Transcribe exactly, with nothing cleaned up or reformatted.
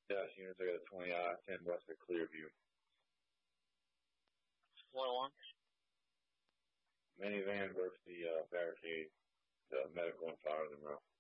Yes, units, I got a twenty I ten west of Clearview. one oh one. Minivan versus the uh, barricade. The medical and fire in the room.